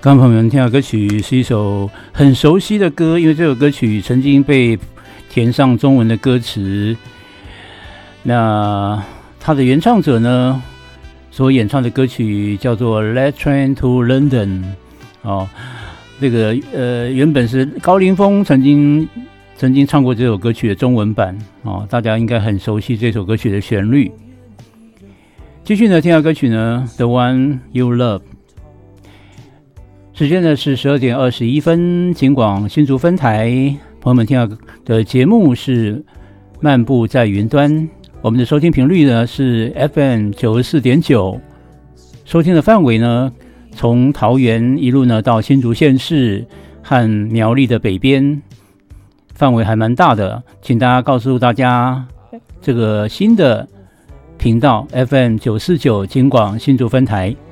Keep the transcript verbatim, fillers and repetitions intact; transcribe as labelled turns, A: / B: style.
A: 刚刚朋友们听到歌曲是一首很熟悉的歌，因为这首歌曲曾经被填上中文的歌词。那它的原唱者呢，所演唱的歌曲叫做《Let's Train to London》哦，这个呃原本是高凌风曾经曾经唱过这首歌曲的中文版哦，大家应该很熟悉这首歌曲的旋律。继续呢，听到歌曲呢，《The One You Love》。时间呢是十二点二十一分，警广新竹分台，朋友们听到的节目是漫步在云端，我们的收听频率呢是 F M 九十四点九，收听的范围呢从桃园一路呢到新竹县市和苗栗的北边，范围还蛮大的，请大家告诉大家这个新的频道 F M 九四九警广新竹分台。